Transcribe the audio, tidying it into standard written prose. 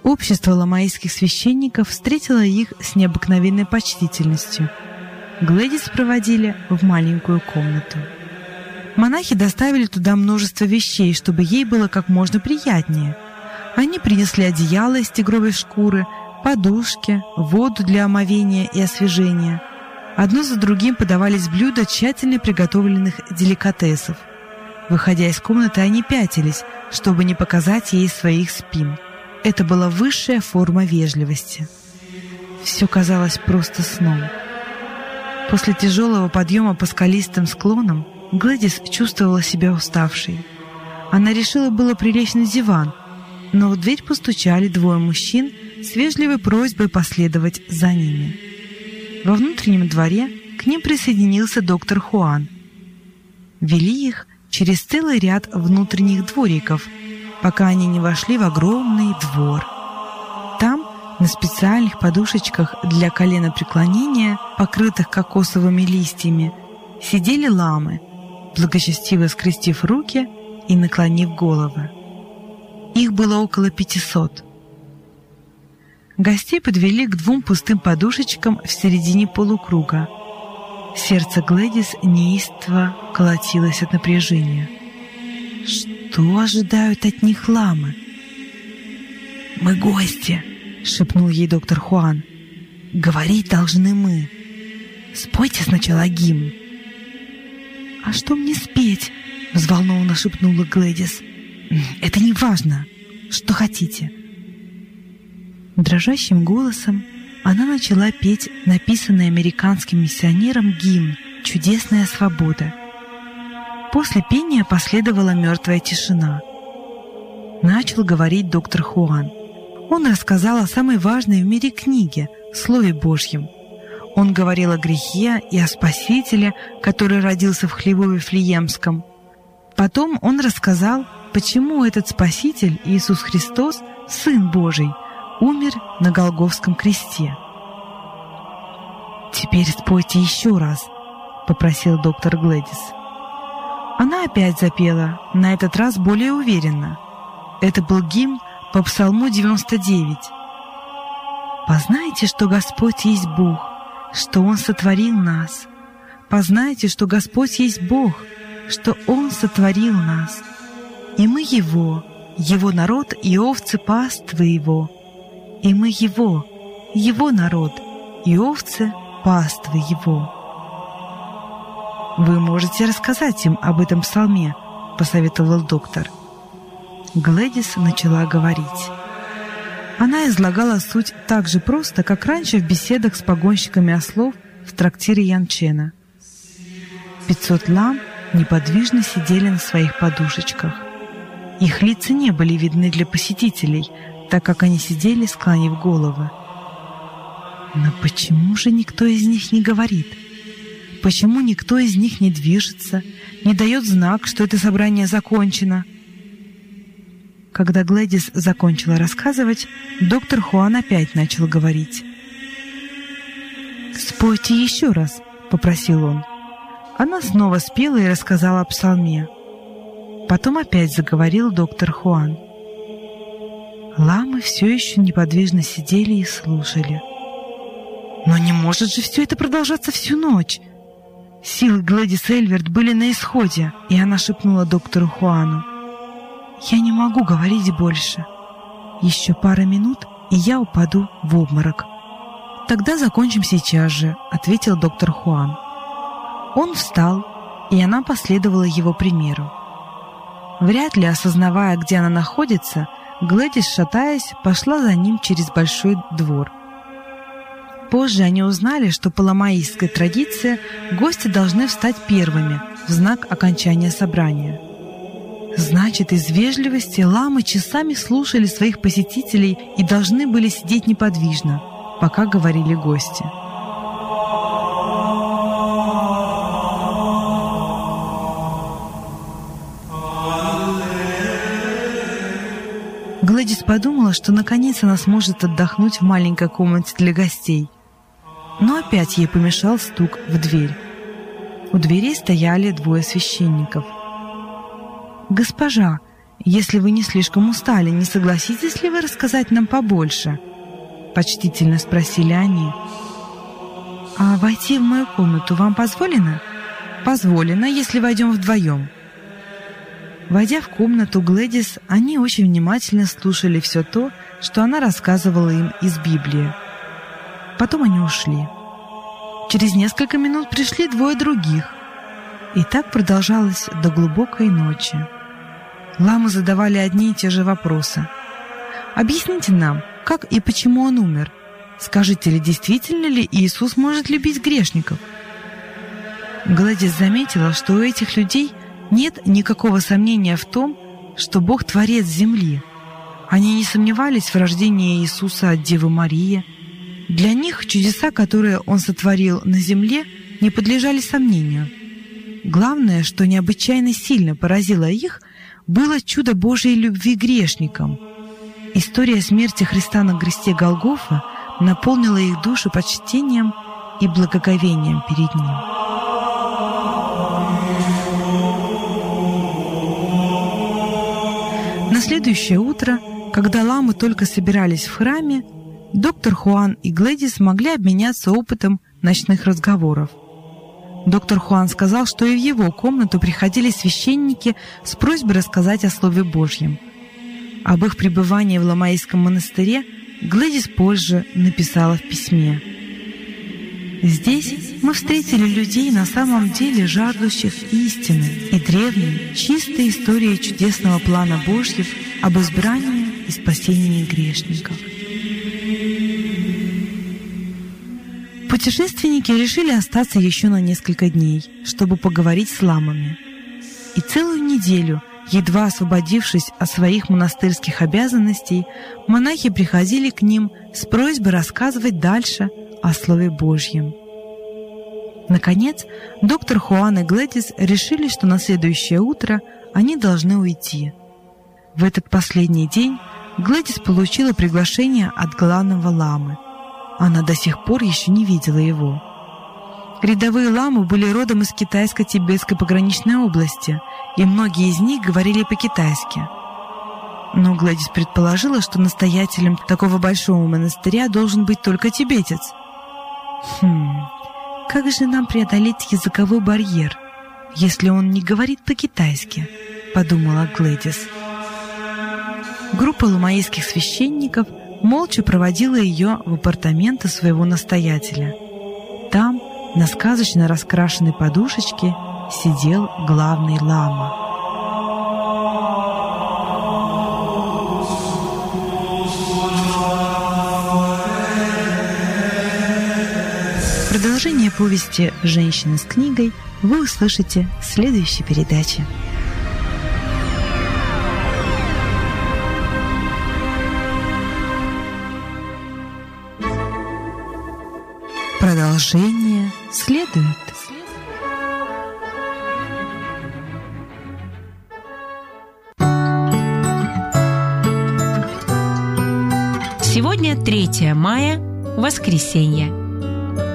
Общество ламаистских священников встретило их с необыкновенной почтительностью. Глэдис проводили в маленькую комнату. Монахи доставили туда множество вещей, чтобы ей было как можно приятнее. Они принесли одеяло из тигровой шкуры, подушки, воду для омовения и освежения. Одно за другим подавались блюда тщательно приготовленных деликатесов. Выходя из комнаты, они пятились, чтобы не показать ей своих спин. Это была высшая форма вежливости. Все казалось просто сном. После тяжелого подъема по скалистым склонам Глэдис чувствовала себя уставшей. Она решила было прилечь на диван, но в дверь постучали двое мужчин с вежливой просьбой последовать за ними. Во внутреннем дворе к ним присоединился доктор Хуан. Вели их через целый ряд внутренних двориков, пока они не вошли в огромный двор. Там, на специальных подушечках для коленопреклонения, покрытых кокосовыми листьями, сидели ламы, благочестиво скрестив руки и наклонив головы. Их было около 500. Гостей подвели к двум пустым подушечкам в середине полукруга. Сердце Глэдис неистово колотилось от напряжения. Что ожидают от них ламы? «Мы гости», — шепнул ей доктор Хуан. «Говорить должны мы. Спойте сначала гимн». «А что мне спеть?» — взволнованно шепнула Глэдис. «Это не важно. Что хотите». Дрожащим голосом она начала петь написанный американским миссионером гимн «Чудесная свобода». После пения последовала мертвая тишина. Начал говорить доктор Хуан. Он рассказал о самой важной в мире книге — Слове Божьем. Он говорил о грехе и о Спасителе, который родился в хлеву Вифлеемском. Потом он рассказал, почему этот Спаситель, Иисус Христос, Сын Божий, умер на Голгофском кресте. «Теперь спойте еще раз», — попросил доктор Глэдис. Она опять запела, на этот раз более уверенно. Это был гимн по Псалму 99. «Познайте, что Господь есть Бог, что Он сотворил нас. Познайте, что Господь есть Бог, что Он сотворил нас. И мы Его, Его народ и овцы паствы Его. И мы Его народ и овцы паствы Его». «Вы можете рассказать им об этом псалме», — посоветовал доктор. Глэдис начала говорить. Она излагала суть так же просто, как раньше в беседах с погонщиками ослов в трактире Янчена. 500 лам неподвижно сидели на своих подушечках. Их лица не были видны для посетителей, так как они сидели, склонив головы. Но почему же никто из них не говорит? Почему никто из них не движется, не дает знак, что это собрание закончено? Когда Глэдис закончила рассказывать, доктор Хуан опять начал говорить. «Спойте еще раз», — попросил он. Она снова спела и рассказала о псалме. Потом опять заговорил доктор Хуан. Ламы все еще неподвижно сидели и слушали. «Но не может же все это продолжаться всю ночь!» Силы Глэдис Эльверт были на исходе, и она шепнула доктору Хуану. «Я не могу говорить больше. Еще пара минут, и я упаду в обморок». «Тогда закончим сейчас же», — ответил доктор Хуан. Он встал, и она последовала его примеру. Вряд ли осознавая, где она находится, Глэдис, шатаясь, пошла за ним через большой двор. Позже они узнали, что по ламаистской традиции гости должны встать первыми в знак окончания собрания. Значит, из вежливости ламы часами слушали своих посетителей и должны были сидеть неподвижно, пока говорили гости. Глэдис подумала, что наконец она сможет отдохнуть в маленькой комнате для гостей. Но опять ей помешал стук в дверь. У дверей стояли двое священников. «Госпожа, Если вы не слишком устали, не согласитесь ли вы рассказать нам побольше?» — почтительно спросили они. «А войти в мою комнату вам позволено?» «Позволено, если войдем вдвоем». Войдя в комнату Глэдис, они очень внимательно слушали все то, что она рассказывала им из Библии. Потом они ушли. Через несколько минут пришли двое других. И так продолжалось до глубокой ночи. Ламы задавали одни и те же вопросы. «Объясните нам, как и почему он умер? Скажите ли, действительно ли Иисус может любить грешников?» Глэдис заметила, что у этих людей нет никакого сомнения в том, что Бог творец земли. Они не сомневались в рождении Иисуса от Девы Марии. Для них чудеса, которые Он сотворил на земле, не подлежали сомнению. Главное, что необычайно сильно поразило их, было чудо Божьей любви к грешникам. История смерти Христа на кресте Голгофа наполнила их души почтением и благоговением перед Ним. На следующее утро, когда ламы только собирались в храме, доктор Хуан и Глэдис могли обменяться опытом ночных разговоров. Доктор Хуан сказал, что и в его комнату приходили священники с просьбой рассказать о Слове Божьем. Об их пребывании в Ламаистском монастыре Глэдис позже написала в письме: «Здесь мы встретили людей, на самом деле жаждущих истины и древней, чистой истории чудесного плана Божьего об избрании и спасении грешников». Путешественники решили остаться еще на несколько дней, чтобы поговорить с ламами. И целую неделю, едва освободившись от своих монастырских обязанностей, монахи приходили к ним с просьбой рассказывать дальше о Слове Божьем. Наконец, доктор Хуан и Глэдис решили, что на следующее утро они должны уйти. В этот последний день Глэдис получила приглашение от главного ламы. Она до сих пор еще не видела его. Рядовые ламы были родом из китайско-тибетской пограничной области, и многие из них говорили по-китайски. Но Глэдис предположила, что настоятелем такого большого монастыря должен быть только тибетец. Как же нам преодолеть языковой барьер, если он не говорит по-китайски? Подумала Глэдис. Группа ламаистских священников молча проводила ее в апартаменты своего настоятеля. Там, на сказочно раскрашенной подушечке, сидел главный лама. Продолжение повести «Женщина с книгой» вы услышите в следующей передаче. Продолжение следует. Сегодня 3 мая, воскресенье.